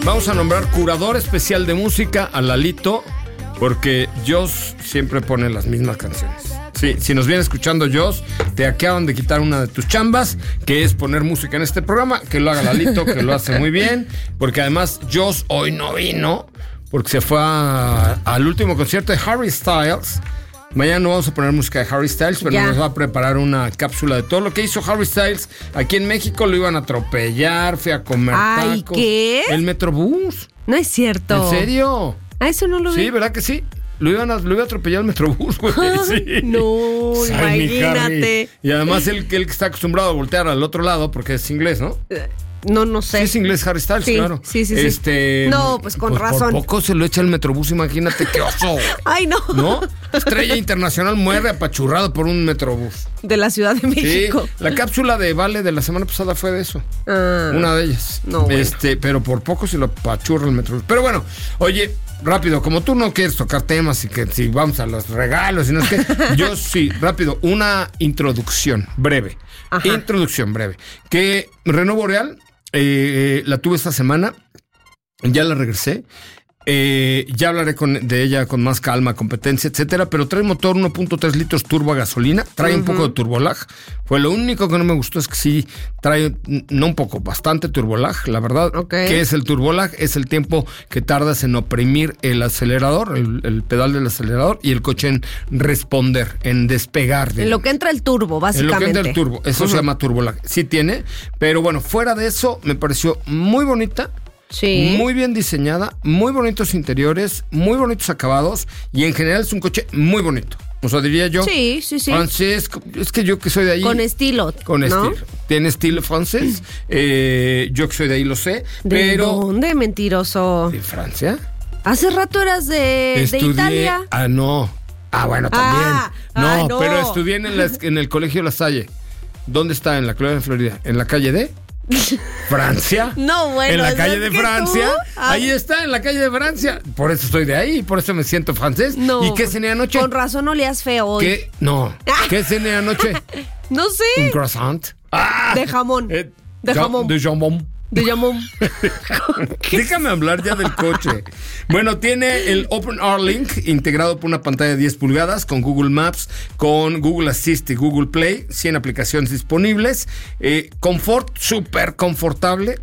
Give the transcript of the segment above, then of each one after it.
Vamos a nombrar curador especial de música a Lalito, porque Joss siempre pone las mismas canciones. Sí, si nos viene escuchando Joss, te acaban de quitar una de tus chambas, que es poner música en este programa, que lo haga Lalito, que lo hace muy bien, porque además Joss hoy no vino, porque se fue al último concierto de Harry Styles. Mañana no vamos a poner música de Harry Styles, pero nos va a preparar una cápsula de todo lo que hizo Harry Styles. Aquí en México lo iban a atropellar, fui a comer tacos. ¿Qué? El Metrobús. No es cierto. ¿En serio? Eso no lo vi. Sí, ¿verdad que sí? Lo iba a atropellar el Metrobús, güey. Sí. No, imagínate. Y además él que está acostumbrado a voltear al otro lado porque es inglés, ¿no? No sé. Sí, es inglés Harry Styles, sí, claro. Sí. No, pues con razón. Por poco se lo echa el Metrobús, imagínate qué oso. Ay, no. ¿No? Estrella internacional muere apachurrado por un Metrobús. De la Ciudad de México. Sí, la cápsula de Vale de la semana pasada fue de eso. Una de ellas. No, bueno. Pero por poco se lo apachurra el Metrobús. Pero bueno, oye, rápido, como tú no quieres tocar temas y que si vamos a los regalos y no es que yo sí, rápido, una introducción breve. Ajá. Introducción breve. Que Renault Boreal la tuve esta semana, ya la regresé. Ya hablaré de ella con más calma, competencia, etcétera, pero trae motor 1.3 litros turbo a gasolina, trae un poco de turbolag. Fue lo único que no me gustó, es que sí trae, no un poco, bastante turbolag, la verdad. Okay. ¿Qué es el turbolag? Es el tiempo que tardas en oprimir el acelerador, el pedal del acelerador, y el coche en responder, en despegar. En lo que entra el turbo, básicamente. En lo que entra el turbo, eso se llama turbolag. Sí tiene, pero bueno, fuera de eso, me pareció muy bonita. Sí. Muy bien diseñada, muy bonitos interiores, muy bonitos acabados y en general es un coche muy bonito. O sea, diría yo. Sí. Francés, es que yo que soy de ahí. Con estilo. Con ¿no? estilo. Tiene estilo francés. Yo que soy de ahí lo sé. ¿De dónde, mentiroso? ¿De Francia? Hace rato eras de Italia. No. Bueno, también. No, pero estudié en el Colegio La Salle. ¿Dónde está? En la Colonia de Florida. ¿En la calle de? Francia. No, bueno. En la calle de Francia. Ahí está, en la calle de Francia. Por eso estoy de ahí, por eso me siento francés. No. ¿Y qué cené anoche? Con razón olías feo hoy. ¿Qué? No. ¿Qué cené anoche? No sé. Un croissant. De jamón. De jamón. De jamón. De jamón. Déjame hablar ya del coche. Bueno, tiene el OpenR Link integrado por una pantalla de 10 pulgadas con Google Maps, con Google Assist y Google Play, 100 aplicaciones disponibles. Confort, súper confortable.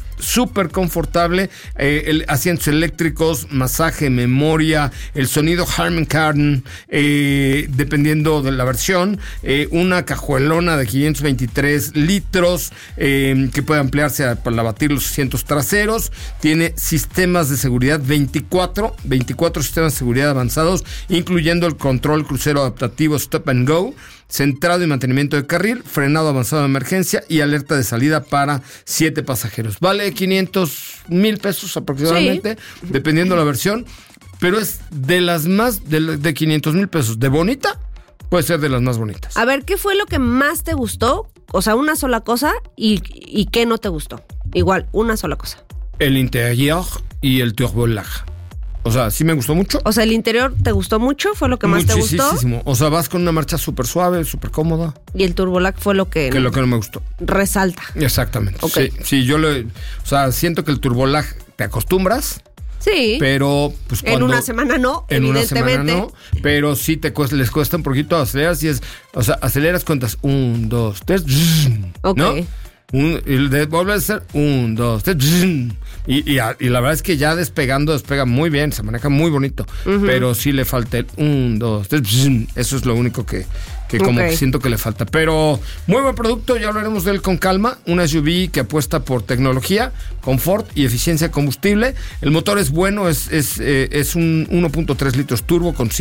Asientos eléctricos, masaje, memoria, el sonido Harman Kardon, dependiendo de la versión. Una cajuelona de 523 litros que puede ampliarse para batir los asientos traseros. Tiene sistemas de seguridad 24 sistemas de seguridad avanzados, incluyendo el control crucero adaptativo Stop and Go, centrado y mantenimiento de carril, frenado avanzado de emergencia y alerta de salida para 7 pasajeros. Vale 500,000 pesos aproximadamente, dependiendo de la versión, pero es de las más de 500,000 pesos. De bonita, puede ser de las más bonitas. A ver, ¿qué fue lo que más te gustó? O sea, una sola cosa y ¿qué no te gustó? Igual, una sola cosa. El interior y el turbolag. O sea, sí me gustó mucho. O sea, el interior te gustó mucho, fue lo que más te gustó. Muchísimo. O sea, vas con una marcha súper suave, súper cómoda. Y el turbolag fue lo que no me gustó. Resalta. Exactamente. Okay. Sí, o sea, siento que el turbolag te acostumbras. Sí. Pero pues cuando, en una semana no, evidentemente. En una semana no, pero sí les cuesta un poquito, aceleras y aceleras, cuentas 1, 2, 3, ok. ¿no? Y vuelve a ser 1, 2, 3, y la verdad es que ya despega muy bien, se maneja muy bonito, pero sí le falta el 1, 2, 3, eso es lo único que como que siento que le falta. Pero muy buen producto, ya hablaremos de él con calma. Una SUV que apuesta por tecnología, confort y eficiencia de combustible. El motor es bueno, es un 1.3 litros turbo con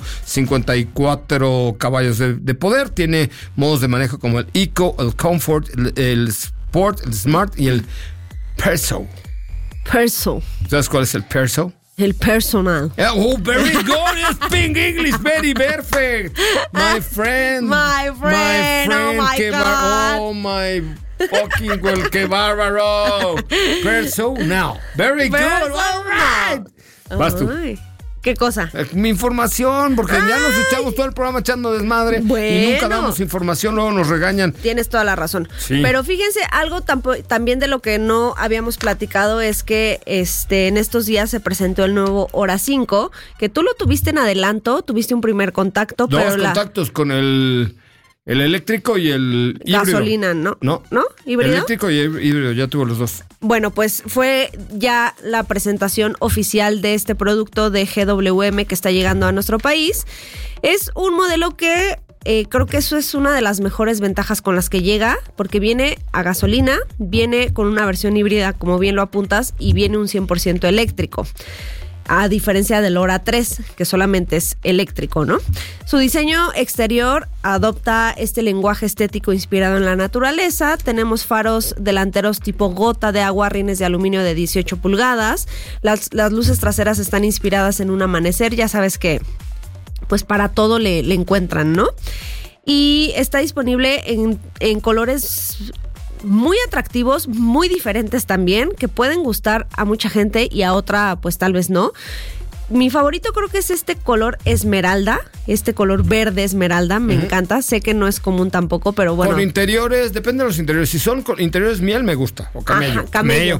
154 caballos de poder. Tiene modos de manejo como el Eco, el Comfort, el Sport, el Smart y el Perso. ¿Sabes cuál es el Perso? El personal. Oh, very good. You speak English very perfect. My friend. Oh my God. Oh my fucking well, que bárbaro. Perso now. Very good. All right. Vas tú. ¿Qué cosa? Mi información, porque ya nos echamos todo el programa echando desmadre y nunca damos información, luego nos regañan. Tienes toda la razón. Sí. Pero fíjense, algo también de lo que no habíamos platicado es que en estos días se presentó el nuevo Hora 5, que tú lo tuviste en adelanto, tuviste un primer contacto. Dos pero contactos con el eléctrico y el híbrido. Gasolina, ¿no? ¿No? ¿Híbrido? Eléctrico y híbrido, ya tuvo los dos. Bueno, pues fue ya la presentación oficial de este producto de GWM que está llegando a nuestro país. Es un modelo que creo que eso es una de las mejores ventajas con las que llega, porque viene a gasolina, viene con una versión híbrida, como bien lo apuntas, y viene un 100% eléctrico. A diferencia del Hora 3, que solamente es eléctrico, ¿no? Su diseño exterior adopta este lenguaje estético inspirado en la naturaleza. Tenemos faros delanteros tipo gota de agua, rines de aluminio de 18 pulgadas. Las luces traseras están inspiradas en un amanecer. Ya sabes que, pues para todo le encuentran, ¿no? Y está disponible en colores muy atractivos, muy diferentes también, que pueden gustar a mucha gente y a otra pues tal vez no. Mi favorito creo que es este color esmeralda, este color verde esmeralda, me encanta. Sé que no es común tampoco, pero bueno. Con interiores, depende de los interiores. Si son con interiores miel, me gusta. O camello. Ajá, camello.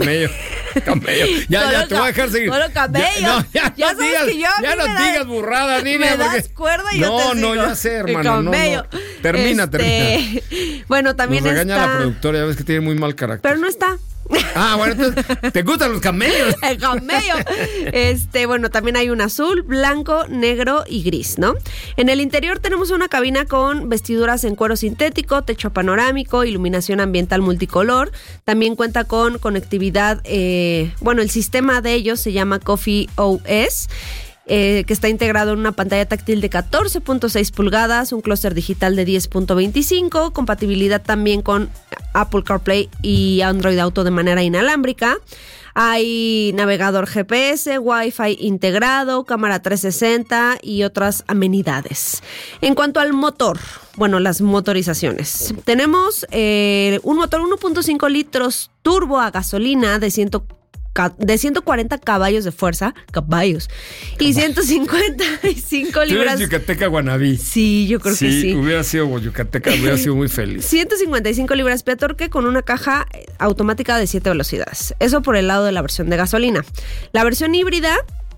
Ya te voy a dejar seguir. Solo camello. Ya no digas burradas, Nidia. Me das cuerda y yo te sigo. No, ya sé, hermano. Camello. No. Termina. Bueno, también nos regaña la productora, ya ves que tiene muy mal carácter. Pero no está. Bueno, entonces, ¿te gustan los camellos? El camello. Bueno, también hay un azul, blanco, negro y gris, ¿no? En el interior tenemos una cabina con vestiduras en cuero sintético, techo panorámico, iluminación ambiental multicolor. También cuenta con conectividad, el sistema de ellos se llama Coffee OS. Que está integrado en una pantalla táctil de 14.6 pulgadas, un clúster digital de 10.25, compatibilidad también con Apple CarPlay y Android Auto de manera inalámbrica. Hay navegador GPS, Wi-Fi integrado, cámara 360 y otras amenidades. En cuanto al motor, las motorizaciones. Tenemos un motor 1.5 litros turbo a gasolina de 140 caballos de fuerza, y 155 libras. Tú eres yucateca guanabí. Sí, yo creo que sí. Hubiera sido yucateca, hubiera sido muy feliz. 155 libras-pie torque con una caja automática de 7 velocidades. Eso por el lado de la versión de gasolina. La versión híbrida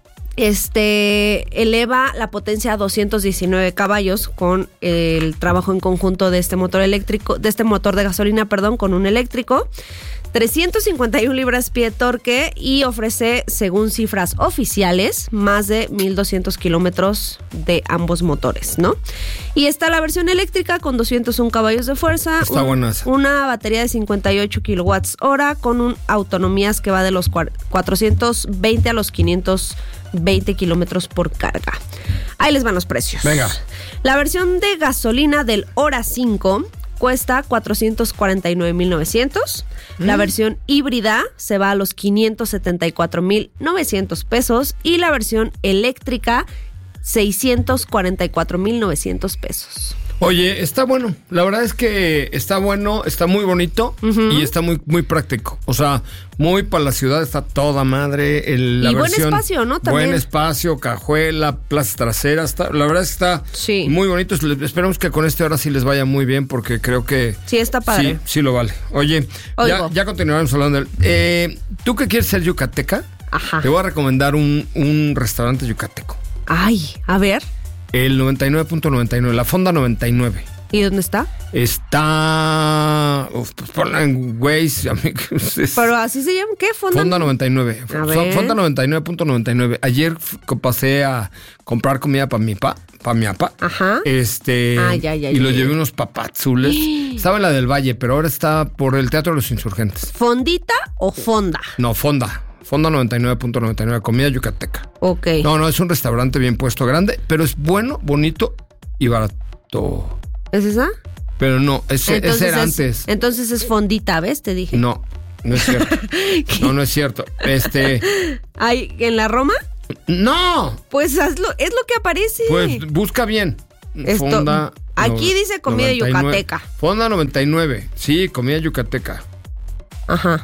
eleva la potencia a 219 caballos con el trabajo en conjunto de este motor eléctrico, de este motor de gasolina, con un eléctrico. 351 libras-pie torque y ofrece, según cifras oficiales, más de 1,200 kilómetros de ambos motores, ¿no? Y está la versión eléctrica con 201 caballos de fuerza. Está buena esa. Una batería de 58 kilowatts hora con autonomías que va de los 420 a los 520 kilómetros por carga. Ahí les van los precios. Venga. La versión de gasolina del Hora 5 cuesta 449,900. La versión híbrida se va a los 574,900 pesos y la versión eléctrica 644,900 pesos. Oye, está bueno. La verdad es que está bueno, está muy bonito y está muy, muy práctico. O sea, muy para la ciudad, está toda madre. La buen versión, espacio, ¿no? También. Buen espacio, cajuela, plazas traseras. La verdad es que está muy bonito. Esperemos que con ahora sí les vaya muy bien porque creo que... Sí, está padre. Sí lo vale. Oye, ya continuaremos hablando de... ¿Tú que quieres ser yucateca? Ajá. Te voy a recomendar un restaurante yucateco. Ay, a ver. El 99.99, la Fonda 99. ¿Y dónde está? Está... pues ponla en Waze. Pero así se llama, ¿qué? Fonda 99. Fonda 99.99. Ayer pasé a comprar comida para mi papá. Ajá. Y lo llevé unos papazules. Estaba en la del Valle, pero ahora está por el Teatro de los Insurgentes. ¿Fondita o fonda? No, Fonda 99.99, comida yucateca. Ok. No, es un restaurante bien puesto, grande, pero es bueno, bonito y barato. ¿Es esa? Pero no, ese era antes. Entonces es fondita, ¿ves? Te dije. No es cierto. No es cierto. ¿Hay en la Roma? ¡No! Pues hazlo, es lo que aparece. Pues busca bien. Fonda. Aquí dice comida 99. yucateca. Fonda 99. Sí, comida yucateca. Ajá.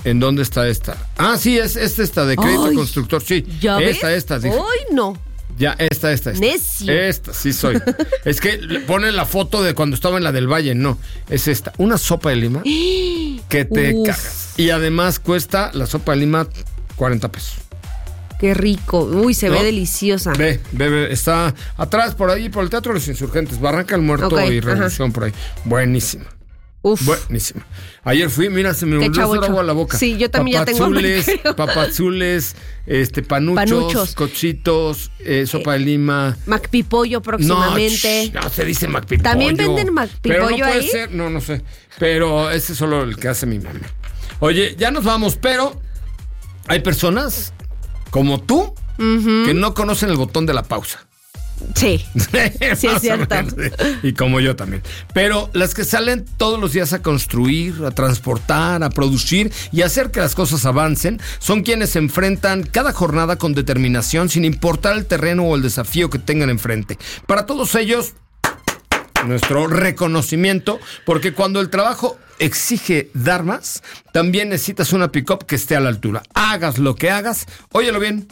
¿En dónde está esta? Ah, sí, es esta de crédito constructor, sí. ¿Ya esta, ves? esta. Dije. ¡Ay, no! Ya, esta. Necio. Esta, sí soy. Es que ponen la foto de cuando estaba en la del Valle, no. Es esta, una sopa de lima que te cagas. Y además cuesta la sopa de lima 40 pesos. ¡Qué rico! Uy, se ve deliciosa. Ve, está atrás, por ahí, por el Teatro de los Insurgentes, Barranca del Muerto y Revolución, por ahí. Buenísima. Uf. Buenísima. Ayer fui, mira, se me volvió a hacer agua a la boca. Sí, yo también ya tengo hambre. Papazules, panuchos, cochitos, sopa de lima. Macpipollo próximamente. No se dice Macpipollo. ¿También venden Macpipollo ahí? Pero no puede ser, no sé. Pero ese es solo el que hace mi mamá. Oye, ya nos vamos, pero hay personas como tú que no conocen el botón de la pausa. Sí, sí es cierto. Y como yo también. Pero las que salen todos los días a construir, a transportar, a producir y a hacer que las cosas avancen, son quienes se enfrentan cada jornada con determinación sin importar el terreno o el desafío que tengan enfrente. Para todos ellos, nuestro reconocimiento, porque cuando el trabajo exige dar más, también necesitas una pick-up que esté a la altura. Hagas lo que hagas, óyelo bien.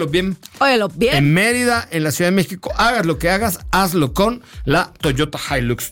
En Mérida, en la Ciudad de México, hagas lo que hagas, hazlo con la Toyota Hilux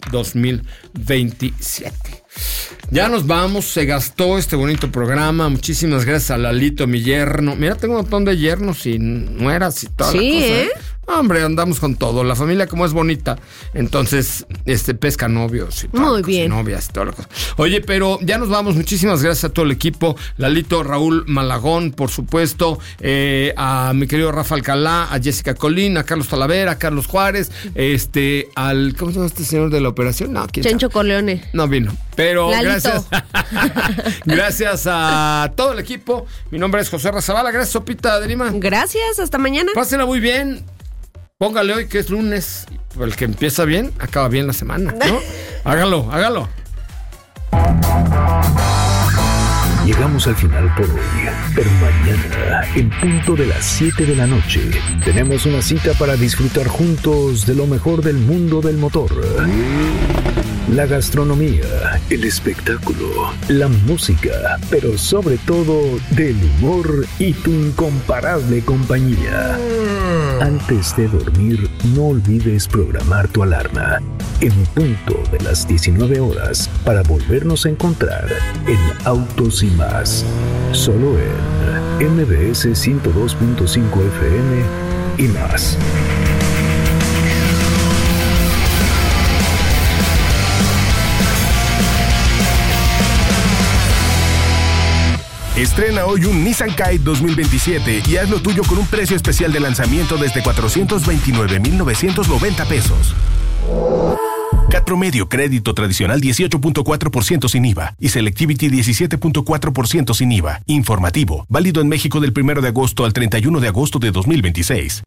2027. Ya nos vamos, se gastó este bonito programa. Muchísimas gracias a Lalito, mi yerno. Mira, tengo un montón de yernos y nueras y toda la cosa. Hombre, andamos con todo. La familia como es bonita, entonces pesca novios y toda muy bien. Novias y toda la cosa. Oye, pero ya nos vamos. Muchísimas gracias a todo el equipo. Lalito, Raúl Malagón, por supuesto, a mi querido Rafa Alcalá, a Jessica Colín, a Carlos Talavera, a Carlos Juárez, al ¿cómo se llama este señor de la operación? No, ¿quién Chencho sabe? Corleone. No vino. Pero Lalito. Gracias. Gracias a todo el equipo. Mi nombre es José Razabala. Gracias, Sopita de Lima. Gracias, hasta mañana. Pásenla muy bien. Póngale hoy que es lunes. El que empieza bien, acaba bien la semana, ¿no? Hágalo. Llegamos al final por hoy, pero mañana, en punto de las 7 de la noche, tenemos una cita para disfrutar juntos de lo mejor del mundo del motor. La gastronomía, el espectáculo, la música, pero sobre todo del humor y tu incomparable compañía. Antes de dormir, no olvides programar tu alarma en punto de las 19 horas para volvernos a encontrar en Autos y Más, solo en MBS 102.5 FM y más. Estrena hoy un Nissan Kite 2027 y haz lo tuyo con un precio especial de lanzamiento desde 429,990 pesos. CAT promedio, crédito tradicional 18.4% sin IVA y Selectivity 17.4% sin IVA. Informativo, válido en México del 1 de agosto al 31 de agosto de 2026.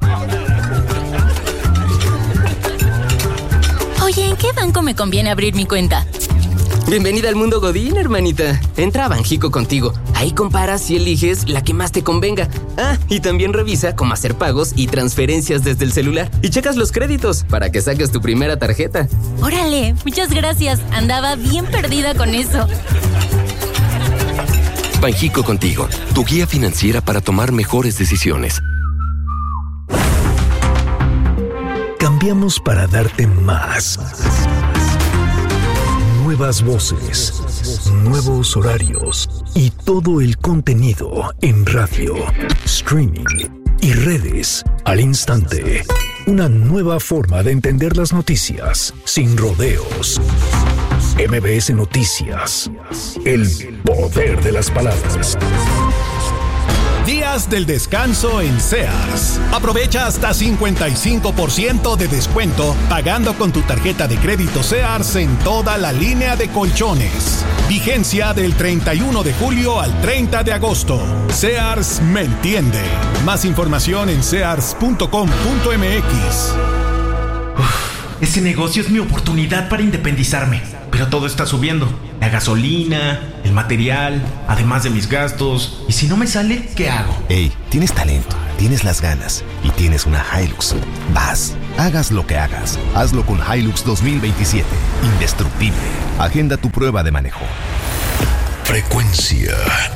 Oye, ¿en qué banco me conviene abrir mi cuenta? Bienvenida al mundo Godín, hermanita. Entra a Banjico Contigo. Ahí comparas y eliges la que más te convenga. Ah, y también revisa cómo hacer pagos y transferencias desde el celular. Y checas los créditos para que saques tu primera tarjeta. Órale, muchas gracias. Andaba bien perdida con eso. Banjico Contigo, tu guía financiera para tomar mejores decisiones. Cambiamos para darte más. Nuevas voces, nuevos horarios y todo el contenido en radio, streaming y redes al instante. Una nueva forma de entender las noticias sin rodeos. MBS Noticias. El poder de las palabras. Días del descanso en Sears. Aprovecha hasta 55% de descuento pagando con tu tarjeta de crédito Sears en toda la línea de colchones. Vigencia del 31 de julio al 30 de agosto. Sears me entiende. Más información en sears.com.mx. Ese negocio es mi oportunidad para independizarme. Pero todo está subiendo. La gasolina, el material, además de mis gastos. ¿Y si no me sale, qué hago? Hey, tienes talento, tienes las ganas y tienes una Hilux. Vas, hagas lo que hagas. Hazlo con Hilux 2027. Indestructible. Agenda tu prueba de manejo. Frecuencia